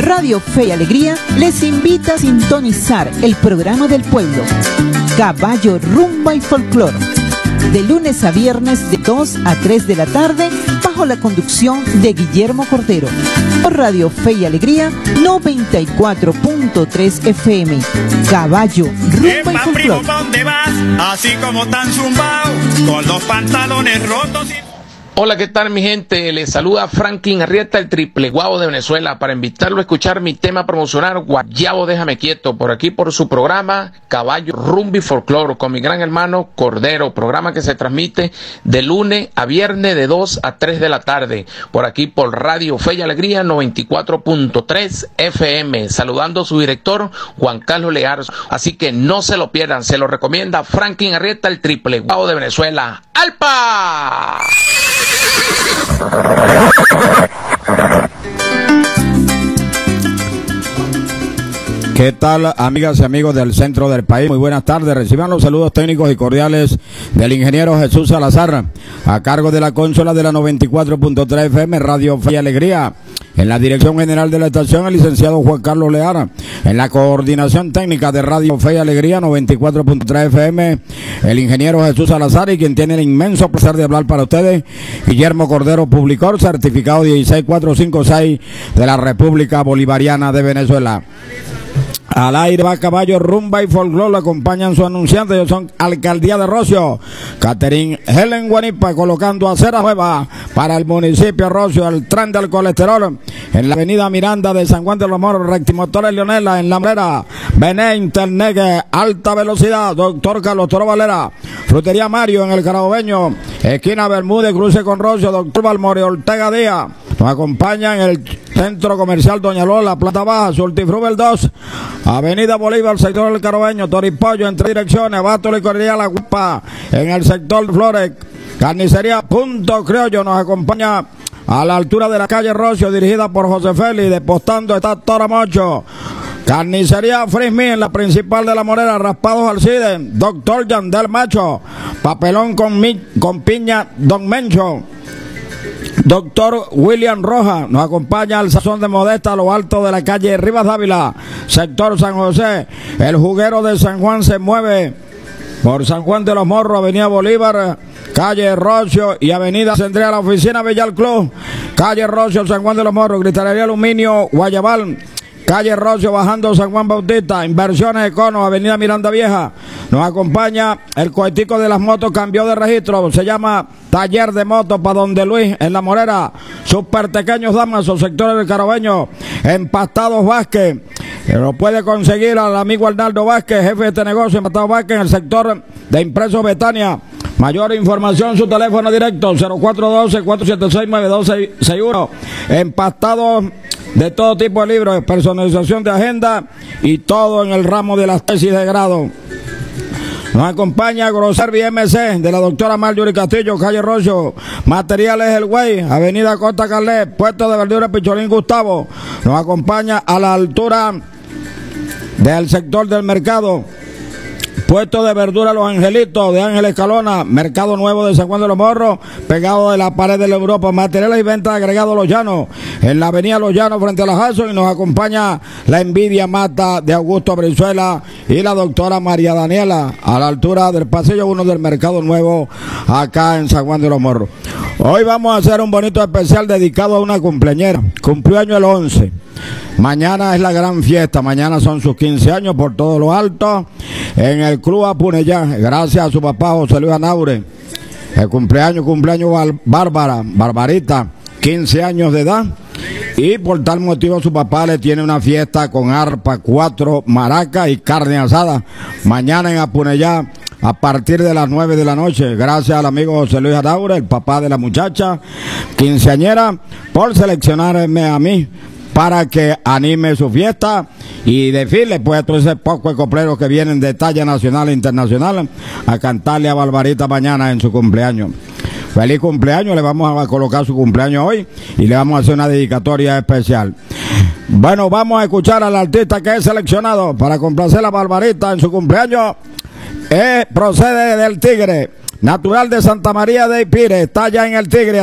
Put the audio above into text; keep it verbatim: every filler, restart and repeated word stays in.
Radio Fe y Alegría les invita a sintonizar el programa del pueblo, Caballo, Rumba y Folclor, de lunes a viernes de dos a tres de la tarde, bajo la conducción de Guillermo Cordero, por Radio Fe y Alegría noventa y cuatro punto tres F M. Caballo, Rumba y Folclor. Primo, ¿dónde vas? Así como tan zumbao, con los pantalones rotos y... Hola, ¿qué tal mi gente? Les saluda Franklin Arrieta, el triple guavo de Venezuela, para invitarlo a escuchar mi tema promocional, Guayabo Déjame Quieto, por aquí por su programa Caballo, Rumba y Folclor, con mi gran hermano Cordero, programa que se transmite de lunes a viernes de dos a tres de la tarde, por aquí por Radio Fe y Alegría noventa y cuatro punto tres F M, saludando a su director Juan Carlos Lear, así que no se lo pierdan, se lo recomienda Franklin Arrieta, el triple guavo de Venezuela. ¡Alpa! ¿Qué tal, amigas y amigos del centro del país? Muy buenas tardes. Reciban los saludos técnicos y cordiales del ingeniero Jesús Salazar, a cargo de la consola de la noventa y cuatro punto tres F M, Radio Fe y Alegría. En la dirección general de la estación, el licenciado Juan Carlos Leara. En la coordinación técnica de Radio Fe y Alegría, noventa y cuatro punto tres F M, el ingeniero Jesús Salazar, y quien tiene el inmenso placer de hablar para ustedes, Guillermo Cordero, publicador, certificado dieciséis mil cuatrocientos cincuenta y seis de la República Bolivariana de Venezuela. Al aire va Caballo, Rumba y Folclor, lo acompañan sus anunciantes, ellos son Alcaldía de Rocio, Catherine Helen Guanipa, colocando acera nueva para el municipio de Rocio, el tren del colesterol, en la avenida Miranda de San Juan de los Moros, Rectimotores Leonela, en La Morera, Bené, Internet, alta velocidad, Doctor Carlos Toro Valera, Frutería Mario en el Carabobeño, esquina Bermúdez, cruce con Rocio, Doctor Balmore Ortega Díaz. Nos acompaña en el Centro Comercial Doña Lola, Plata Baja, Surtifrubel dos, Avenida Bolívar, sector del Carobeño, Toripollo, entre direcciones, Abasto Licorería La Guapa, en el sector Flores, Carnicería Punto Criollo. Nos acompaña a la altura de la calle Rocio, dirigida por José Félix, depostando está Tora Mocho. Carnicería Frismi en la principal de La Morera, Raspados Alcide, Doctor Yandel Macho, Papelón con, mi, con piña Don Mencho. Doctor William Rojas nos acompaña al Sazón de Modesta, a lo alto de la calle Rivas Dávila, sector San José. El juguero de San Juan se mueve por San Juan de los Morros, Avenida Bolívar, calle Rocio y Avenida Central, la oficina Villar Club, calle Rocio, San Juan de los Morros, Cristalería Aluminio, Guayabal, calle Rocio, bajando San Juan Bautista, Inversiones Econo, Avenida Miranda Vieja. Nos acompaña el cohetico de las motos, cambió de registro, se llama Taller de Motos para Donde Luis, en La Morera. Super Pequeños Damasos, sectores del Carabeño, Empastados Vázquez. Lo puede conseguir al amigo Arnaldo Vázquez, jefe de este negocio, Empastados Vázquez, en el sector de Impresos Betania. Mayor información, su teléfono directo, cero cuatro uno dos, cuatro siete seis, nueve dos seis uno. Empastados de todo tipo de libros, personalización de agenda y todo en el ramo de las tesis de grado. Nos acompaña Groservi M C de la doctora Marjorie Castillo, calle Rocio, Materiales El Güey, Avenida Costa Carlet, puesto de verdura Picholín Gustavo. Nos acompaña a la altura del sector del mercado, puesto de verdura Los Angelitos de Ángel Escalona, Mercado Nuevo de San Juan de los Morros, pegado de la pared de la Europa. Materiales y ventas agregados Los Llanos, en la avenida Los Llanos frente a la Jason. Y nos acompaña la Envidia Mata de Augusto Brizuela y la doctora María Daniela, a la altura del pasillo uno del Mercado Nuevo, acá en San Juan de los Morros. Hoy vamos a hacer un bonito especial dedicado a una cumpleañera, cumplió año el once. Mañana es la gran fiesta, mañana son sus quince años por todo lo alto en el Club Apunellá, gracias a su papá José Luis Anaure. El cumpleaños, cumpleaños Bárbara, Barbarita, quince años de edad, y por tal motivo su papá le tiene una fiesta con arpa, cuatro maracas y carne asada, mañana en Apunellá, a partir de las nueve de la noche, gracias al amigo José Luis Anaure, el papá de la muchacha quinceañera, por seleccionarme a mí para que anime su fiesta y desfile, pues todos esos pocos copleros que vienen de talla nacional e internacional a cantarle a Barbarita mañana en su cumpleaños. Feliz cumpleaños, le vamos a colocar su cumpleaños hoy y le vamos a hacer una dedicatoria especial. Bueno, vamos a escuchar al artista que es seleccionado para complacer a Barbarita en su cumpleaños. Eh, procede del Tigre, natural de Santa María de Ipire, está ya en el Tigre.